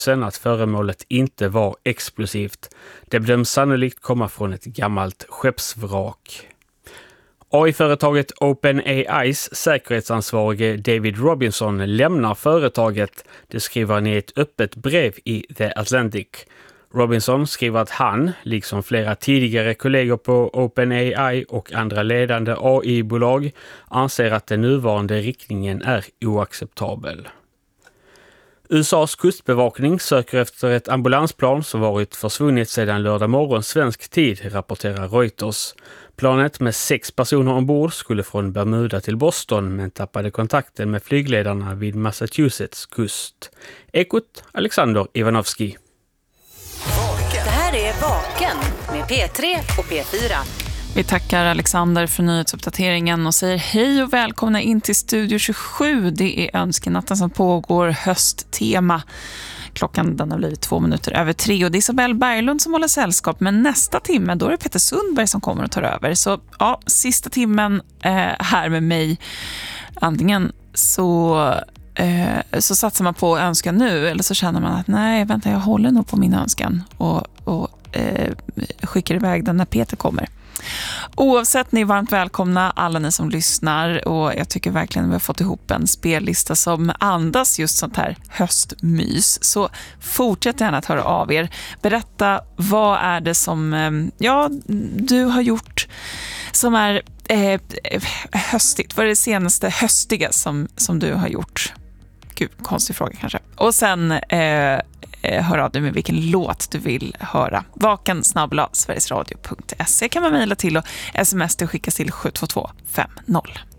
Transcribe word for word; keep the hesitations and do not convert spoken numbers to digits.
sen att föremålet inte var explosivt. Det bedöms sannolikt komma från ett gammalt skeppsvrak. A I-företaget OpenAIs säkerhetsansvarige David Robinson lämnar företaget, det skriver han i ett öppet brev i The Atlantic. Robinson skriver att han, liksom flera tidigare kollegor på OpenAI och andra ledande A I-bolag, anser att den nuvarande riktningen är oacceptabel. U S A:s kustbevakning söker efter ett ambulansplan som varit försvunnit sedan lördag morgon svensk tid, rapporterar Reuters. Planet med sex personer ombord skulle från Bermuda till Boston men tappade kontakten med flygledarna vid Massachusetts kust. Ekot Alexander Ivanovski. Det här är Vaken med P tre och P fyra. Vi tackar Alexander för nyhetsuppdateringen och säger hej och välkomna in till Studio tjugosju. Det är önskenatten som pågår, hösttema. Klockan den har blivit två minuter över tre och det är Isabelle Berglund som håller sällskap. Men nästa timme då är det Peter Sundberg som kommer och tar över. Så ja, sista timmen eh, här med mig. Antingen så... Eh, så satsar man på önskan nu eller så känner man att nej, vänta, jag håller nog på min önskan och, och eh, skickar iväg den när Peter kommer. Oavsett, ni är varmt välkomna alla ni som lyssnar och jag tycker verkligen vi har fått ihop en spellista som andas just sånt här höstmys. Så fortsätt gärna att höra av er. Berätta, vad är det som ja, du har gjort som är eh, höstigt? Vad är det senaste höstiga som, som du har gjort? Gud, konstig fråga kanske. Och sen eh, hör av dig med vilken låt du vill höra. Vaken snabbla sverigesradio punkt se kan man mejla till och sms till skickas till sju två två fem noll.